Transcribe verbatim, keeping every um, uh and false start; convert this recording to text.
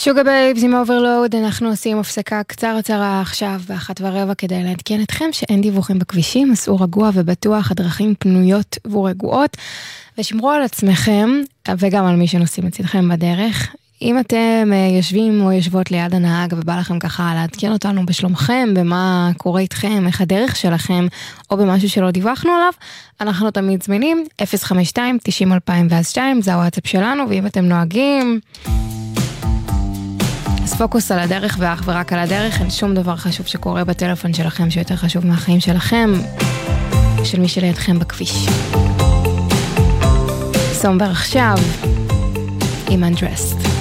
שוגה בייבס עם אוברלוד, אנחנו עושים הפסקה קצרצרה עכשיו באחת ורבע כדי להדכן אתכם שאין דיווחים בכבישים, מסעו רגוע ובטוח, הדרכים פנויות ורגועות, ושמרו על עצמכם וגם על מי שנוסעים מצדכם בדרך. אם אתם יושבים או יושבות ליד הנהג ובא לכם ככה להדכן אותנו בשלומכם, במה קורה איתכם, איך הדרך שלכם, או במשהו שלא דיווחנו עליו, אנחנו תמיד זמינים, אפס חמש שתיים תשעים אלפיים ואז שתיים, זה הוואטסאפ שלנו, ואם אתם נוהגים, אז פוקוס על הדרך ואך ורק על הדרך, אין שום דבר חשוב שקורה בטלפון שלכם שיותר חשוב מהחיים שלכם, של מי שלידכם בכביש. סומבר עכשיו עם Undressed.